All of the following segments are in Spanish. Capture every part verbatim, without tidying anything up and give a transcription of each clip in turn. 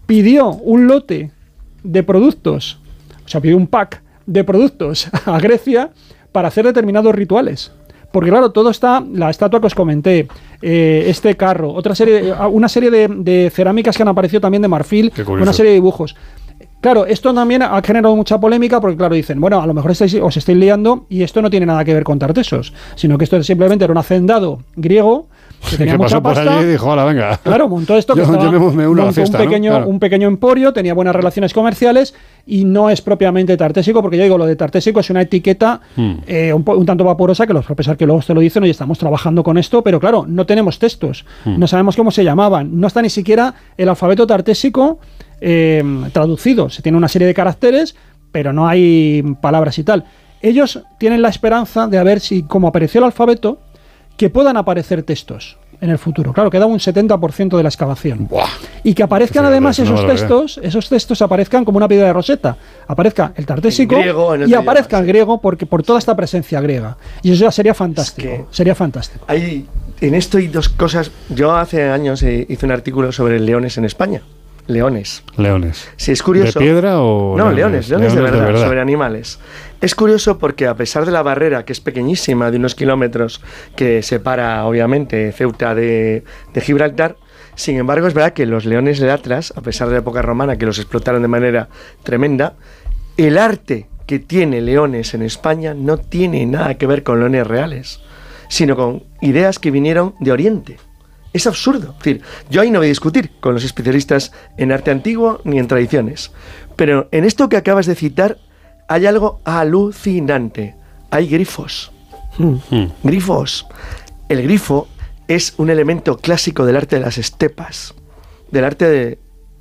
pidió un lote de productos, o sea, pidió un pack de productos a Grecia para hacer determinados rituales. Porque claro, todo está, la estatua que os comenté, eh, este carro, otra serie, una serie de, de cerámicas que han aparecido también de marfil, una serie de dibujos. Claro, esto también ha generado mucha polémica porque, claro, dicen, bueno, a lo mejor estáis, os estáis liando y esto no tiene nada que ver con Tartesos, sino que esto simplemente era un hacendado griego que tenía mucha pasta. Por allí y dijo, hola, venga. Claro, montó esto, que yo, estaba, yo me, me uno a la fiesta, un, pequeño, ¿no? Claro. un pequeño emporio, tenía buenas relaciones comerciales y no es propiamente tartésico, porque yo digo, lo de tartésico es una etiqueta hmm. eh, un, un tanto vaporosa, que los propios arqueólogos te lo dicen, y estamos trabajando con esto, pero claro, no tenemos textos, hmm. no sabemos cómo se llamaban, no está ni siquiera el alfabeto tartésico eh, traducido, se tiene una serie de caracteres, pero no hay palabras y tal. Ellos tienen la esperanza de a ver si, como apareció el alfabeto, que puedan aparecer textos en el futuro. Claro, queda un setenta por ciento de la excavación. Buah. Y que aparezcan sí, además esos no textos, esos textos aparezcan como una piedra de Rosetta. Aparezca el tartésico en griego, en y aparezca el griego porque por toda esta presencia griega. Y eso ya sería fantástico. Es que sería fantástico. Hay, en esto hay dos cosas. Yo hace años eh, hice un artículo sobre leones en España. Leones. Leones. Sí, es curioso. ¿De piedra o...? No, leones, leones, leones de, verdad, de verdad, sobre animales. Es curioso porque a pesar de la barrera, que es pequeñísima, de unos kilómetros, que separa, obviamente, Ceuta de, de Gibraltar, sin embargo, es verdad que los leones del Atlas, a pesar de la época romana, que los explotaron de manera tremenda, el arte que tiene Leones en España no tiene nada que ver con leones reales, sino con ideas que vinieron de Oriente. Es absurdo. Es decir, yo ahí no voy a discutir con los especialistas en arte antiguo ni en tradiciones. Pero en esto que acabas de citar hay algo alucinante. Hay grifos. Mm. Grifos. El grifo es un elemento clásico del arte de las estepas, del arte de,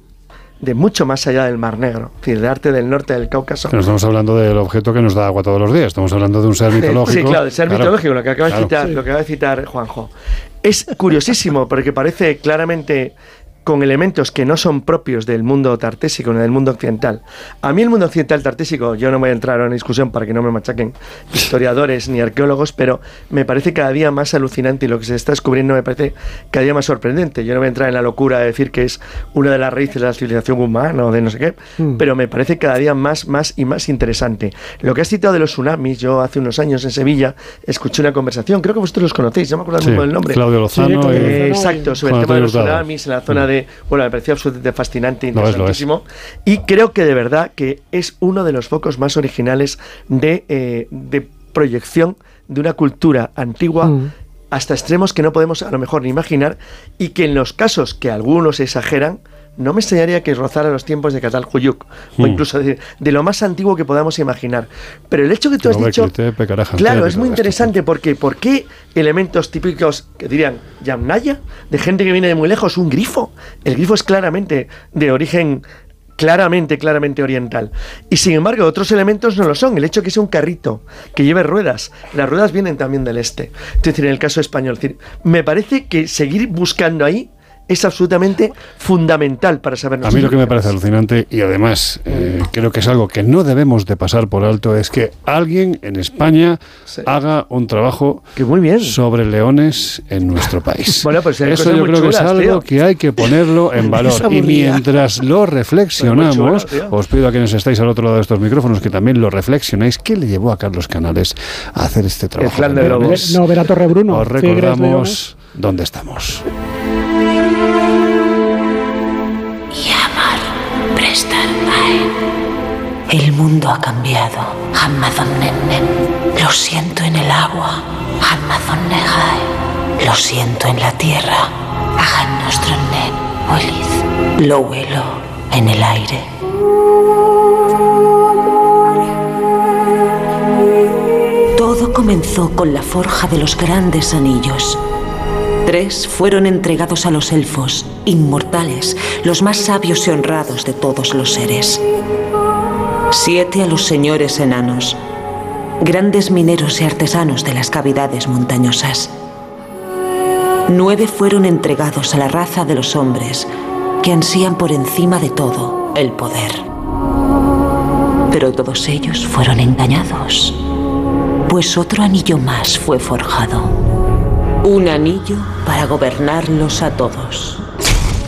de mucho más allá del Mar Negro, es decir, del arte del norte del Cáucaso. No estamos hablando del objeto que nos da agua todos los días, estamos hablando de un ser mitológico. Sí, claro, del ser claro. mitológico, lo que acaba de claro. citar, sí. lo que acaba de citar Juanjo. Es curiosísimo porque parece claramente con elementos que no son propios del mundo tartésico ni del mundo occidental. A mí el mundo occidental tartésico, yo no voy a entrar en una discusión para que no me machaquen historiadores ni arqueólogos, pero me parece cada día más alucinante y lo que se está descubriendo me parece cada día más sorprendente. Yo no voy a entrar en la locura de decir que es una de las raíces de la civilización humana o de no sé qué, mm. pero me parece cada día más, más y más interesante. Lo que has citado de los tsunamis, yo hace unos años en Sevilla escuché una conversación, creo que vosotros los conocéis, no me acuerdo sí, mismo del nombre. Claudio Lozano. Sí, y... eh, exacto, sobre el tema de los tsunamis en la zona mm. de... Bueno, me pareció absolutamente fascinante, interesantísimo. No es, y creo que de verdad que es uno de los focos más originales de, eh, de proyección de una cultura antigua mm. hasta extremos que no podemos a lo mejor ni imaginar y que en los casos que algunos exageran, no me extrañaría que rozara los tiempos de Catalhuyuk, mm. o incluso de, de lo más antiguo que podamos imaginar. Pero el hecho que tú has no dicho, claro, es muy interesante porque ¿por qué elementos típicos que dirían Yamnaya, de gente que viene de muy lejos, un grifo? El grifo es claramente de origen claramente, claramente oriental. Y sin embargo, otros elementos no lo son. El hecho de que sea un carrito, que lleve ruedas. Las ruedas vienen también del este. Es decir, en el caso español. Es decir, me parece que seguir buscando ahí es absolutamente fundamental para saber. A mí lo que me parece alucinante y además eh, creo que es algo que no debemos de pasar por alto es que alguien en España sí. haga un trabajo que muy bien. sobre leones en nuestro país. Bueno, pues eso yo creo chulas, que es algo tío. que hay que ponerlo en valor y mientras lo reflexionamos, chulo, os pido a quienes estáis al otro lado de estos micrófonos que también lo reflexionéis. ¿Qué le llevó a Carlos Canales a hacer este trabajo? El plan de Lobos. No, ver a Torrebruno. Os recordamos dónde estamos. El mundo ha cambiado. Lo siento en el agua. Lo siento en la tierra. Lo huelo en el aire. Todo comenzó con la forja de los grandes anillos. Tres fueron entregados a los elfos, inmortales, los más sabios y honrados de todos los seres. Siete a los señores enanos, grandes mineros y artesanos de las cavidades montañosas. Nueve fueron entregados a la raza de los hombres, que ansían por encima de todo el poder. Pero todos ellos fueron engañados, pues otro anillo más fue forjado. Un anillo para gobernarlos a todos.